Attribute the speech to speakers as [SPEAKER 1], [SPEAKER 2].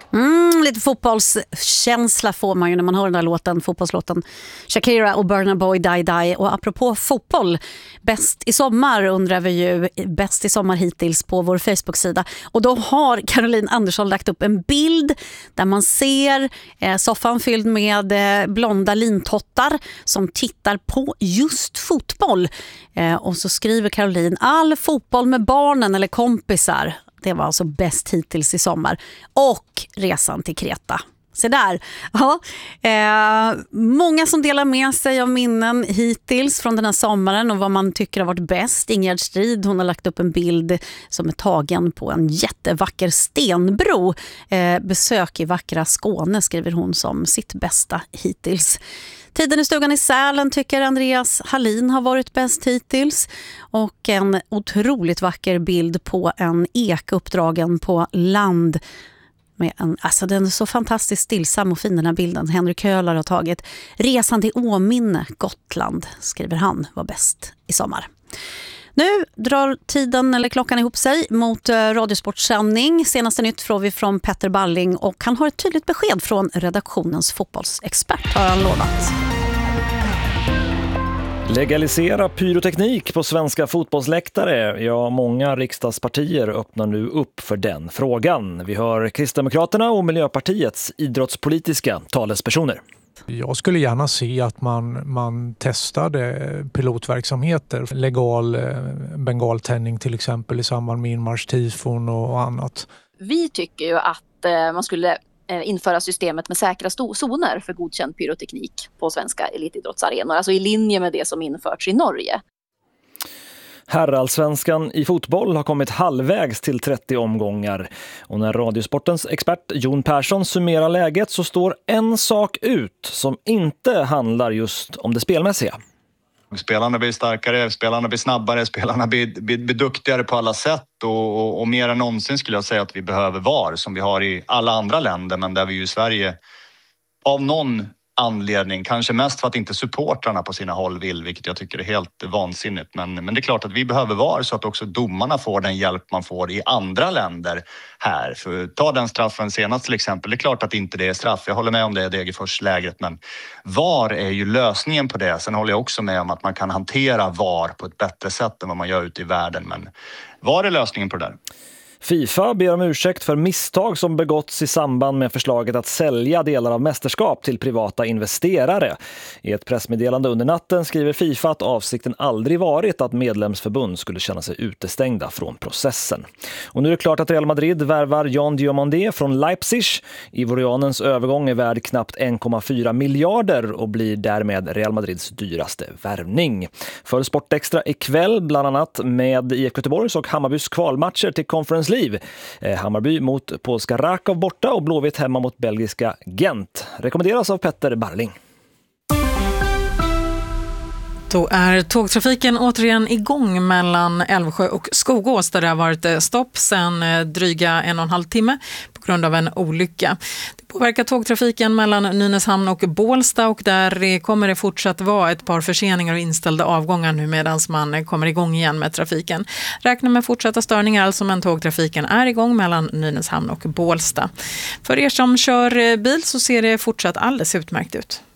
[SPEAKER 1] Lite fotbollskänsla får man ju när man hör den där låten, fotbollslåten Shakira och Burna Boy Die Die. Och apropå fotboll, bäst i sommar undrar vi ju, bäst i sommar hittills på vår Facebook-sida. Och då har Caroline Andersson lagt upp en bild där man ser soffan fylld med blonda lintottar som tittar på just fotboll. Och så skriver Caroline, all fotboll med barnen eller kompisar. Det var alltså bäst hittills i sommar. Och resan till Kreta. Se där. Ja, många som delar med sig av minnen hittills från den här sommaren och vad man tycker har varit bäst. Ingegerd Strid, hon har lagt upp en bild som är tagen på en jättevacker stenbro. Besök i vackra Skåne skriver hon som sitt bästa hittills. Tiden i stugan i Sälen tycker Andreas Hallin har varit bäst hittills. Och en otroligt vacker bild på en ek uppdragen på land. Alltså den är så fantastiskt stillsam och fin den här bilden. Henrik Köhler har tagit. Resan till Åminne, Gotland, skriver han, var bäst i sommar. Nu drar tiden eller klockan ihop sig mot Radiosportsändning. Senaste nytt får vi från Petter Balling och han har ett tydligt besked från redaktionens fotbollsexpert, har han lovat.
[SPEAKER 2] Legalisera pyroteknik på svenska fotbollsläktare. Ja, många riksdagspartier öppnar nu upp för den frågan. Vi hör Kristdemokraterna och Miljöpartiets idrottspolitiska talespersoner.
[SPEAKER 3] Jag skulle gärna se att man testade pilotverksamheter, legal bengaltändning till exempel i samband med inmarschtifon och annat.
[SPEAKER 4] Vi tycker ju att man skulle införa systemet med säkra zoner för godkänd pyroteknik på svenska elitidrottsarenor, alltså i linje med det som införts i Norge.
[SPEAKER 2] Herrallsvenskan i fotboll har kommit halvvägs till 30 omgångar. Och när Radiosportens expert Jon Persson summerar läget så står en sak ut som inte handlar just om det spelmässiga.
[SPEAKER 5] Spelarna blir starkare, spelarna blir snabbare, spelarna blir duktigare på alla sätt och mer än någonsin skulle jag säga att vi behöver VAR som vi har i alla andra länder, men där vi ju i Sverige av någon anledning, kanske mest för att inte supportrarna på sina håll vill, vilket jag tycker är helt vansinnigt. Men det är klart att vi behöver VAR så att också domarna får den hjälp man får i andra länder här. För ta den straffen senast till exempel, det är klart att inte det är straff. Jag håller med om det i Degerfors-lägret, men VAR är ju lösningen på det. Sen håller jag också med om att man kan hantera VAR på ett bättre sätt än vad man gör ute i världen. Men VAR är lösningen på det där.
[SPEAKER 2] FIFA ber om ursäkt för misstag som begåtts i samband med förslaget att sälja delar av mästerskap till privata investerare. I ett pressmeddelande under natten skriver FIFA att avsikten aldrig varit att medlemsförbund skulle känna sig utestängda från processen. Och nu är det klart att Real Madrid värvar Jan Diomandé från Leipzig. Ivorianens övergång är värd knappt 1,4 miljarder och blir därmed Real Madrids dyraste värvning. För Sportextra ikväll bland annat med IFK Göteborgs och Hammarbys kvalmatcher till Conference League. Hammarby mot polska Rakov borta och Blåvitt hemma mot belgiska Gent. Rekommenderas av Petter Barling.
[SPEAKER 6] Då är tågtrafiken återigen igång mellan Älvsjö och Skogås där det har varit stopp sedan dryga 1,5 timme på grund av en olycka. Det påverkar tågtrafiken mellan Nynäshamn och Bålsta och där kommer det fortsatt vara ett par förseningar och inställda avgångar nu medan man kommer igång igen med trafiken. Räkna med fortsatta störningar alltså, men tågtrafiken är igång mellan Nynäshamn och Bålsta. För er som kör bil så ser det fortsatt alldeles utmärkt ut.